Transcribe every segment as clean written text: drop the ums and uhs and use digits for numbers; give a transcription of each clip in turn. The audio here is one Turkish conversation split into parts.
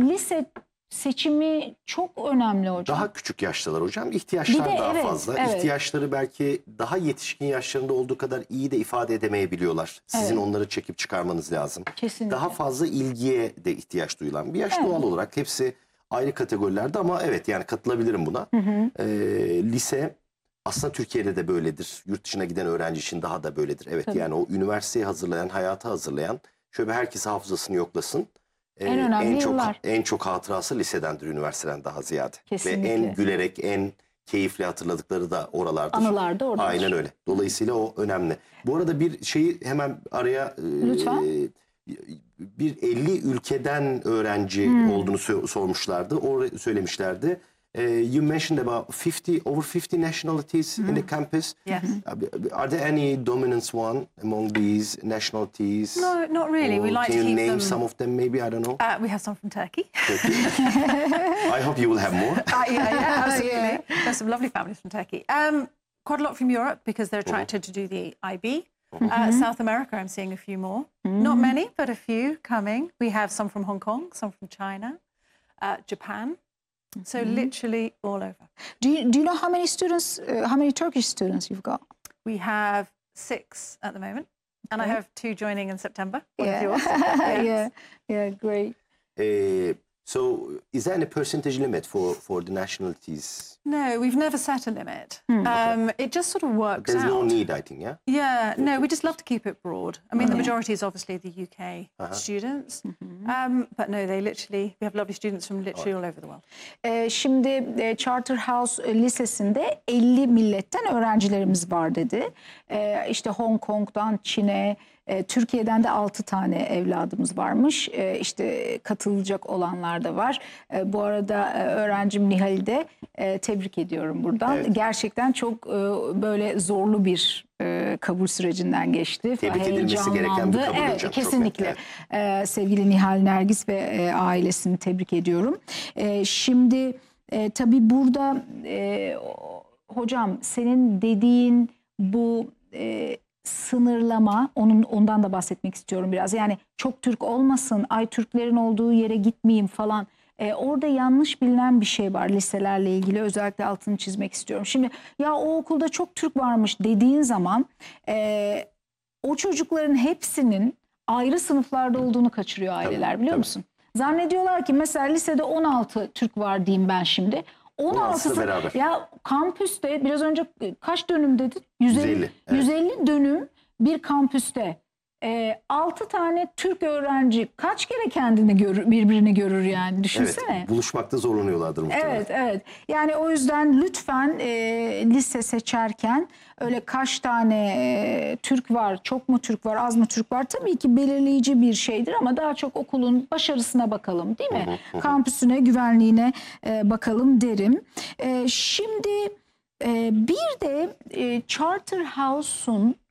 lise seçimi çok önemli hocam. Daha küçük yaştalar hocam. İhtiyaçlar daha evet, fazla. evet. İhtiyaçları belki daha yetişkin yaşlarında olduğu kadar iyi de ifade edemeyebiliyorlar. Sizin onları çekip çıkarmanız lazım. Kesinlikle. Daha fazla ilgiye de ihtiyaç duyulan bir yaş, Evet. doğal olarak. Hepsi ayrı kategorilerde ama evet, yani katılabilirim buna. Lise aslında Türkiye'de de böyledir. Yurt dışına giden öğrenci için daha da böyledir. Evet, Tabii. yani o üniversiteye hazırlayan, hayata hazırlayan, şöyle bir herkes hafızasını yoklasın. En önemli yıllar. En çok hatırası lisedendir üniversiteden daha ziyade. Kesinlikle. Ve en gülerek, en keyifli hatırladıkları da oralardır. Anılar da oradadır. Aynen öyle. Dolayısıyla o önemli. Bu arada bir şeyi hemen araya... Lütfen. Bir 50 ülkeden öğrenci olduğunu sormuşlardı. Söylemişlerdi. You mentioned about over 50 nationalities in the campus. Yes. Are there any dominant one among these nationalities? No, not really. We like Can to you keep name them. some of them maybe? I don't know. We have some from Turkey. I hope you will have more. Yeah, absolutely. There's some lovely families from Turkey. Quite a lot from Europe because they're attracted to do the IB. South America, I'm seeing a few more. Not many, but a few coming. We have some from Hong Kong, some from China, Japan. So literally all over. Do you know how many students, how many Turkish students you've got? We have 6 at the moment. And I have 2 joining in September. One of Yeah. yours. Yes. Yeah, great. So is there any percentage limit for the nationalities? No, we've never set a limit. It just sort of works There's out. no need, I think, yeah? Yeah, no, we just love to keep it broad. I mean, the majority is obviously the UK students. But no, we have lovely students from literally all over the world. Şimdi Charterhouse Lisesi'nde 50 milletten öğrencilerimiz var dedi. İşte Hong Kong'dan Çin'e, Türkiye'den de 6 tane evladımız varmış. İşte katılacak olanlar da var. Bu arada öğrencim Nihal'i de tebrik ediyorum buradan. Evet. Gerçekten çok böyle zorlu bir kabul sürecinden geçti. Tebrik edilmesi gereken bir kabul Evet, hocam. kesinlikle. Sevgili Nihal Nergis ve ailesini tebrik ediyorum. Şimdi tabii burada hocam senin dediğin bu sınırlama, ondan da bahsetmek istiyorum biraz. Yani çok Türk olmasın, ay Türklerin olduğu yere gitmeyeyim falan. Orada yanlış bilinen bir şey var liselerle ilgili, özellikle altını çizmek istiyorum. Şimdi ya o okulda çok Türk varmış dediğin zaman o çocukların hepsinin ayrı sınıflarda olduğunu kaçırıyor aileler, biliyor musun? Zannediyorlar ki mesela lisede 16 Türk var diyeyim ben şimdi. 16'sı beraber. Ya kampüste biraz önce kaç dönüm dedin? 150. 150, evet. 150 dönüm bir kampüste. 6 tane Türk öğrenci kaç kere kendini birbirini görür yani, düşünsene. Evet, buluşmakta zorlanıyorlardır muhtemelen. Evet. Yani o yüzden lütfen lise seçerken öyle kaç tane Türk var, çok mu Türk var, az mı Türk var, tabii ki belirleyici bir şeydir ama daha çok okulun başarısına bakalım, değil mi? Kampüsüne, güvenliğine bakalım derim. Şimdi bir de Charterhouse'un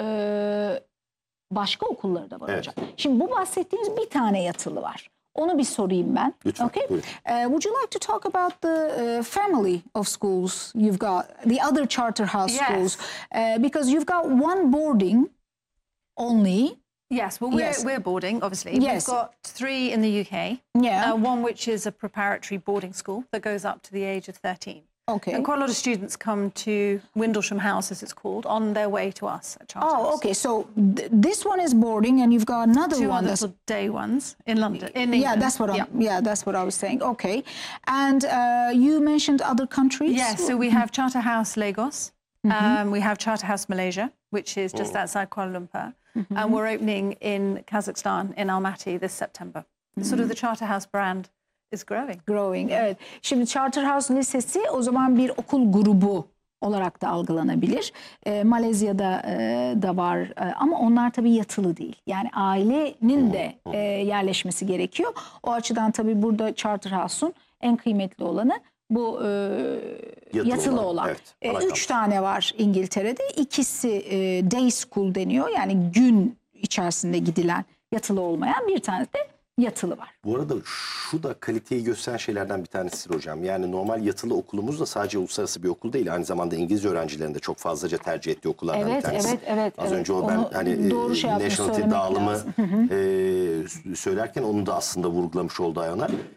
başka okulları da var hocam. Şimdi bu bahsettiğimiz bir tane yatılı var. Onu bir sorayım ben. Lütfen, Okay? buyurun. Would you like to talk about the family of schools you've got, the other Charterhouse schools? Because you've got one boarding only. Yes, well, we're boarding, obviously. Yes. We've got 3 in the UK. Yeah. One which is a preparatory boarding school that goes up to the age of 13. Okay. And quite a lot of students come to Windlesham House, as it's called, on their way to us at Charterhouse. Oh, okay. So this one is boarding, and you've got another 2 one. other little day ones in London, in England. Yeah, that's what I was saying. Okay. And you mentioned other countries. Yes, so we have Charterhouse Lagos. We have Charterhouse Malaysia, which is just outside Kuala Lumpur. And we're opening in Kazakhstan, in Almaty, this September. Sort of the Charterhouse brand is growing. Evet. Şimdi Charterhouse Lisesi o zaman bir okul grubu olarak da algılanabilir. Malezya'da da var ama onlar tabii yatılı değil. Yani ailenin de yerleşmesi gerekiyor. O açıdan tabii burada Charterhouse'un en kıymetli olanı bu yatılı olan. Evet, 3 tane var İngiltere'de. İkisi day school deniyor. Yani gün içerisinde gidilen, yatılı olmayan, bir tane de yatılı var. Bu arada şu da kaliteyi gösteren şeylerden bir tanesidir hocam. Yani normal yatılı okulumuz da sadece uluslararası bir okul değil. Aynı zamanda İngilizce öğrencilerin de çok fazlaca tercih ettiği okullardan bir tanesi. Evet. Az önce ben nationality dağılımı söylerken onu da aslında vurgulamış oldu Ayhan'a.